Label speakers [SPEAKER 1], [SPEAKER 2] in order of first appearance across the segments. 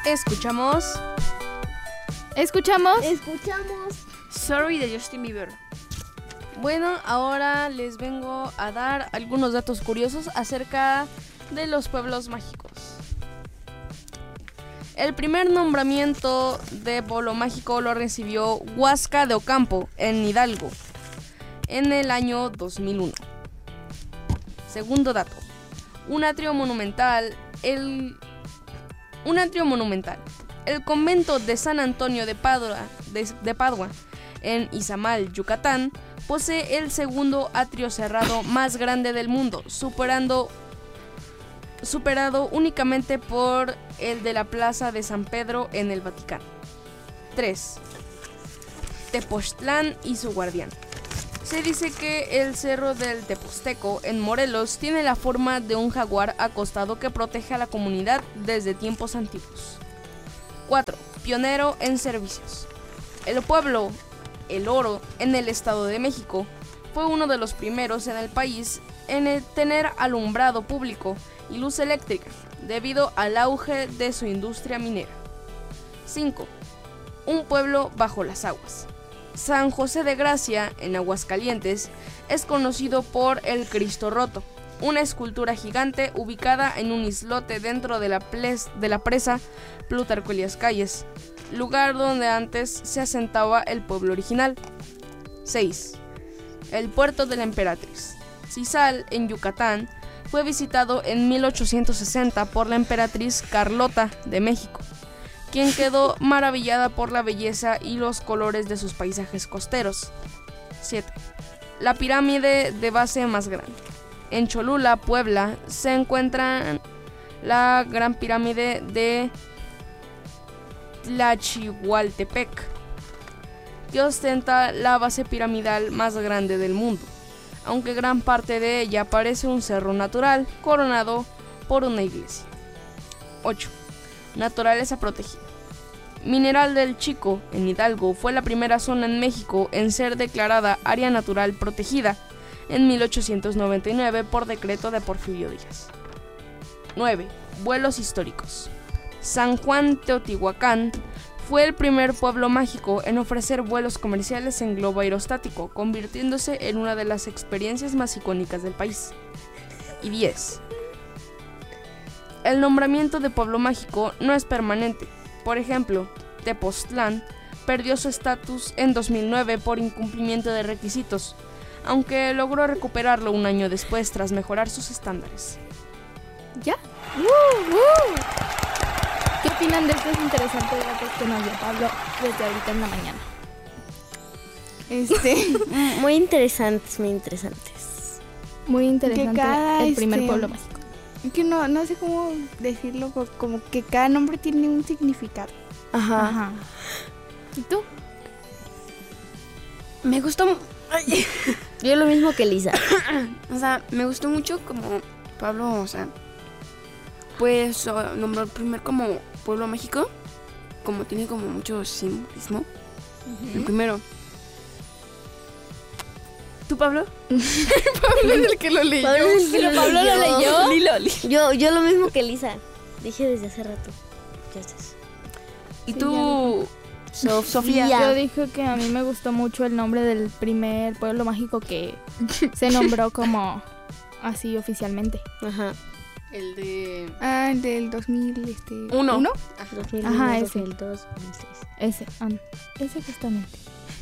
[SPEAKER 1] Escuchamos
[SPEAKER 2] Sorry de Justin Bieber.
[SPEAKER 1] Bueno, ahora les vengo a dar algunos datos curiosos acerca de los pueblos mágicos. El primer nombramiento de pueblo mágico lo recibió Huasca de Ocampo, en Hidalgo, en el año 2001. Segundo dato. Un atrio monumental. El convento de San Antonio de Padua, en Izamal, Yucatán, posee el segundo atrio cerrado más grande del mundo, superado únicamente por el de la Plaza de San Pedro en el Vaticano. 3. Tepoztlán y su guardián. Se dice que el cerro del Teposteco, en Morelos, tiene la forma de un jaguar acostado que protege a la comunidad desde tiempos antiguos. 4. Pionero en servicios. El pueblo El Oro, en el Estado de México, fue uno de los primeros en el país en tener alumbrado público y luz eléctrica, debido al auge de su industria minera. 5. Un pueblo bajo las aguas. San José de Gracia, en Aguascalientes, es conocido por el Cristo Roto, una escultura gigante ubicada en un islote dentro de la presa Plutarco Elías Calles, lugar donde antes se asentaba el pueblo original. 6. El puerto de la Emperatriz. Sisal, en Yucatán, fue visitado en 1860 por la emperatriz Carlota de México, quien quedó maravillada por la belleza y los colores de sus paisajes costeros. 7. La pirámide de base más grande. En Cholula, Puebla, se encuentra la Gran Pirámide de Tlachihualtepec, que ostenta la base piramidal más grande del mundo, aunque gran parte de ella parece un cerro natural coronado por una iglesia. 8. Naturaleza protegida. Mineral del Chico, en Hidalgo, fue la primera zona en México en ser declarada área natural protegida en 1899 por decreto de Porfirio Díaz. 9. Vuelos históricos. San Juan Teotihuacán fue el primer pueblo mágico en ofrecer vuelos comerciales en globo aerostático, convirtiéndose en una de las experiencias más icónicas del país. Y 10. El nombramiento de pueblo mágico no es permanente. Por ejemplo, Tepoztlán perdió su estatus en 2009 por incumplimiento de requisitos, aunque logró recuperarlo un año después tras mejorar sus estándares.
[SPEAKER 3] ¿Ya? ¿Qué opinan de estos interesantes datos que nos dio Pablo desde ahorita en la mañana?
[SPEAKER 4] Muy interesantes.
[SPEAKER 3] Muy interesante el primer
[SPEAKER 5] este,
[SPEAKER 3] pueblo mágico.
[SPEAKER 5] Que no sé cómo decirlo, como que cada nombre tiene un significado.
[SPEAKER 4] Ajá.
[SPEAKER 3] ¿Y tú?
[SPEAKER 2] Me gustó.
[SPEAKER 4] Yo lo mismo que Lisa.
[SPEAKER 2] O sea, me gustó mucho como Pablo, o sea, pues nombró el primer como pueblo mágico, como tiene como mucho simbolismo. El primero. ¿Tú, Pablo?
[SPEAKER 5] Pablo es el que lo leyó.
[SPEAKER 4] Pablo lo leyó.
[SPEAKER 2] Lilo.
[SPEAKER 4] Yo lo mismo que Lisa. Dije desde hace rato. Ya estás.
[SPEAKER 2] ¿Y
[SPEAKER 3] Sí,
[SPEAKER 2] tú, Sofía?
[SPEAKER 3] Yo dije que a mí me gustó mucho el nombre del primer pueblo mágico que se nombró como así oficialmente.
[SPEAKER 4] Ajá.
[SPEAKER 2] El de...
[SPEAKER 5] El del 2000,
[SPEAKER 2] Uno.
[SPEAKER 5] ¿Uno?
[SPEAKER 4] 2001,
[SPEAKER 3] Ajá, ese.
[SPEAKER 4] 2002, 2006.
[SPEAKER 3] Ese justamente.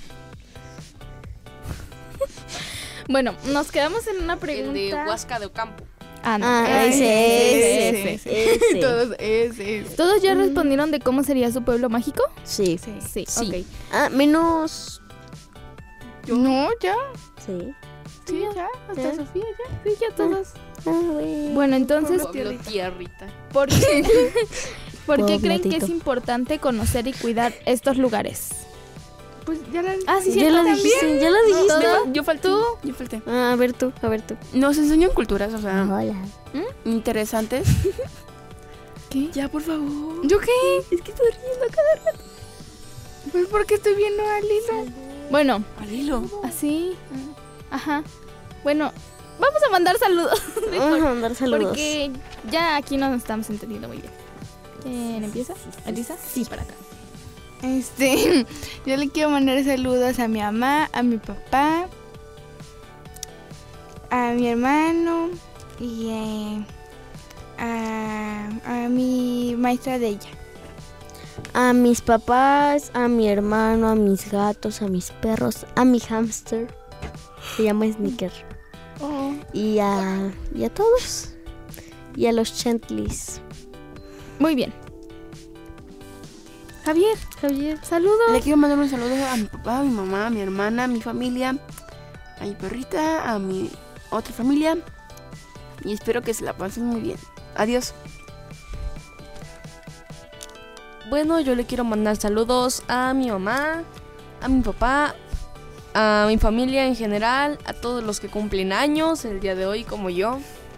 [SPEAKER 3] Bueno, nos quedamos en una pregunta.
[SPEAKER 1] El de Huasca de Ocampo.
[SPEAKER 4] Ese.
[SPEAKER 5] Todos ese.
[SPEAKER 3] ¿Todos ya respondieron de cómo sería su pueblo mágico?
[SPEAKER 4] Sí.
[SPEAKER 3] Sí. Ok.
[SPEAKER 4] Menos...
[SPEAKER 5] No, ya.
[SPEAKER 4] Sí.
[SPEAKER 5] Sí, ya. Hasta
[SPEAKER 4] ¿Ya?
[SPEAKER 5] Sofía, ya.
[SPEAKER 3] Sí, ya todos.
[SPEAKER 4] Bueno.
[SPEAKER 3] Bueno, entonces,
[SPEAKER 1] Pueblo Tierrita.
[SPEAKER 3] ¿por qué creen que
[SPEAKER 4] Pobladito.
[SPEAKER 3] es importante conocer y cuidar estos lugares?
[SPEAKER 5] Pues ya la...
[SPEAKER 3] Sí,
[SPEAKER 4] Ya
[SPEAKER 3] cierto,
[SPEAKER 4] lo dijiste, ya lo dijiste.
[SPEAKER 2] Yo falté. Yo falté.
[SPEAKER 4] A ver tú.
[SPEAKER 2] Nos enseñan culturas, o sea,
[SPEAKER 4] Hola.
[SPEAKER 2] interesantes.
[SPEAKER 3] ¿Qué?
[SPEAKER 2] Ya, por favor.
[SPEAKER 5] ¿Yo qué?
[SPEAKER 4] Es que estoy riendo cada rato.
[SPEAKER 5] Pues porque estoy viendo a Lilo.
[SPEAKER 3] Bueno,
[SPEAKER 2] Al hilo.
[SPEAKER 3] así. Ajá. Bueno, vamos a mandar saludos.
[SPEAKER 4] Vamos a mandar saludos.
[SPEAKER 3] Porque ya aquí no nos estamos entendiendo muy bien. ¿Quién empieza? ¿Elisa? Sí, para acá.
[SPEAKER 5] Yo le quiero mandar saludos a mi mamá, a mi papá, a mi hermano y a mi maestra de ella.
[SPEAKER 4] A mis papás, a mi hermano, a mis gatos, a mis perros, a mi hámster. Se llama Snicker. Y a todos. Y a los Chantleys.
[SPEAKER 3] Muy bien. Javier, saludos.
[SPEAKER 2] Le quiero mandar un saludo a mi papá, a mi mamá, a mi hermana, a mi familia, a mi perrita, a mi otra familia. Y espero que se la pasen muy bien. Adiós.
[SPEAKER 1] Bueno, yo le quiero mandar saludos a mi mamá, a mi papá, a mi familia en general, a todos los que cumplen años el día de hoy como yo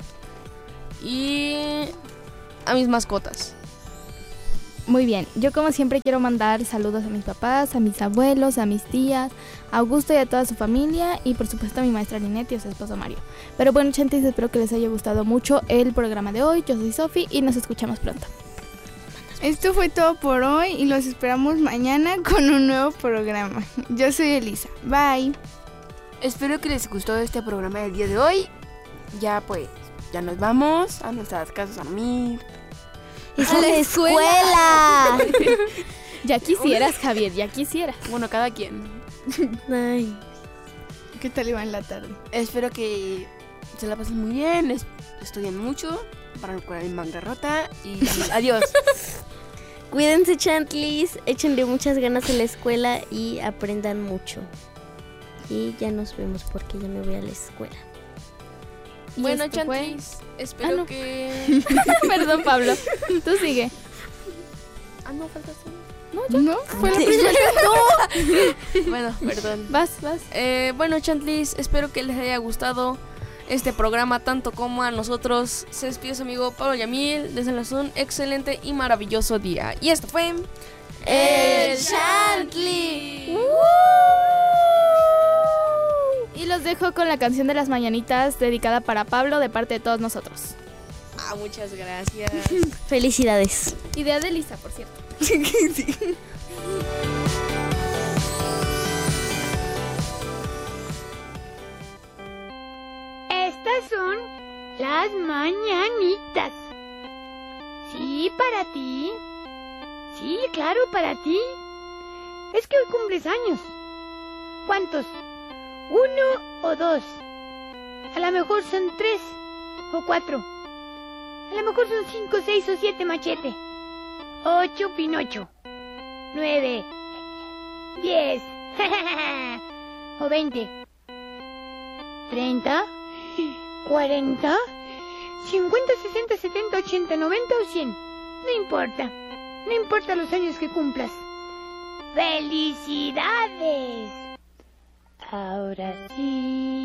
[SPEAKER 1] y a mis mascotas.
[SPEAKER 3] Muy bien, yo como siempre quiero mandar saludos a mis papás, a mis abuelos, a mis tías, a Augusto y a toda su familia y por supuesto a mi maestra Linet y a su esposo Mario. Pero bueno, chantes, espero que les haya gustado mucho el programa de hoy. Yo soy Sofi y nos escuchamos pronto.
[SPEAKER 5] Esto fue todo por hoy y los esperamos mañana con un nuevo programa. Yo soy Elisa. Bye.
[SPEAKER 2] Espero que les gustó este programa del día de hoy. Ya nos vamos a nuestras casas a dormir.
[SPEAKER 4] ¡Es a la escuela!
[SPEAKER 3] Ya quisieras, Javier, ya quisieras.
[SPEAKER 2] Bueno, cada quien.
[SPEAKER 4] Ay.
[SPEAKER 5] ¿Qué tal iba en la tarde?
[SPEAKER 2] Espero que se la pasen muy bien, estudien mucho para no quedar en bancarrota y adiós.
[SPEAKER 4] Cuídense, Chantleys, échenle muchas ganas en la escuela y aprendan mucho. Y ya nos vemos porque ya me voy a la escuela.
[SPEAKER 3] Y
[SPEAKER 1] Bueno,
[SPEAKER 3] esto fue-
[SPEAKER 1] Chantleys, espero
[SPEAKER 3] no.
[SPEAKER 1] que...
[SPEAKER 3] Perdón, Pablo. Tú sigue.
[SPEAKER 1] no, faltaste.
[SPEAKER 5] ¿No? Fue la primera.
[SPEAKER 1] Bueno, perdón.
[SPEAKER 3] Vas.
[SPEAKER 1] Bueno, Chantleys, espero que les haya gustado este programa tanto como a nosotros. Se despide su amigo Pablo Yamil. Deseánles un excelente y maravilloso día. Y esto fue...
[SPEAKER 4] ¡El Chantley!
[SPEAKER 3] Y los dejo con la canción de las mañanitas dedicada para Pablo de parte de todos nosotros.
[SPEAKER 1] muchas gracias.
[SPEAKER 4] Felicidades.
[SPEAKER 3] Idea de Lisa, por cierto.
[SPEAKER 6] Estas son las mañanitas. Sí, para ti. Sí, claro, para ti. Es que hoy cumples años. ¿Cuántos? 1 o 2. A lo mejor son 3 o 4. A lo mejor son 5, 6 o 7 machete. 8 Pinocho. 9. 10. O 20. 30. 40. 50, 60, 70, 80, 90 o 100. No importa. No importa los años que cumplas. ¡Felicidades! Ahora sí.